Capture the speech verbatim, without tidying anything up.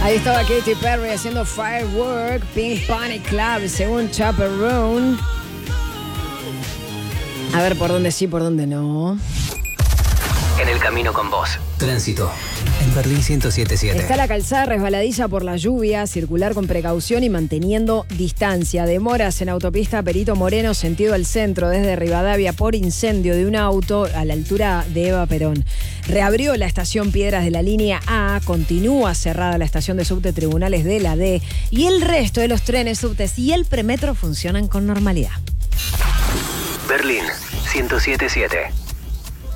Ahí estaba Katy Perry haciendo Firework, Pink Panic Club, según Chaperone. A ver por dónde sí, por dónde no. En el camino con vos. Tránsito. En Berlín ciento siete punto siete. Está la calzada resbaladiza por la lluvia, circular con precaución y manteniendo distancia. Demoras en autopista Perito Moreno, sentido al centro, desde Rivadavia, por incendio de un auto a la altura de Eva Perón. Reabrió la estación Piedras de la línea A, continúa cerrada la estación de subte Tribunales de la D y el resto de los trenes, subtes y el premetro funcionan con normalidad. Berlín ciento siete punto siete.